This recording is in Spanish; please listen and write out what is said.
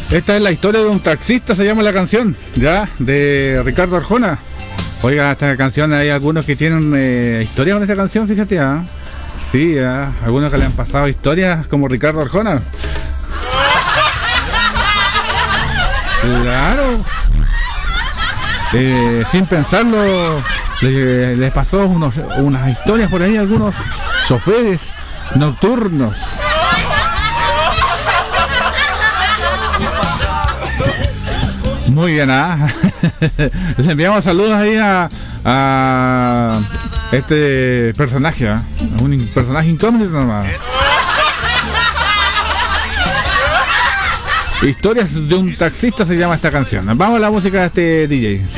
Esta es la historia de un taxista, se llama la canción, ya, de Ricardo Arjona. Oiga, esta canción, hay algunos que tienen historia con esta canción, fíjate, ¿ah? Sí, algunos que le han pasado historias como Ricardo Arjona. Claro. Sin pensarlo, les pasó unas historias por ahí a algunos choferes nocturnos. Muy bien, les enviamos saludos ahí a este personaje, un personaje incógnito nomás. Historias de un taxista se llama esta canción. Vamos a la música de este DJ.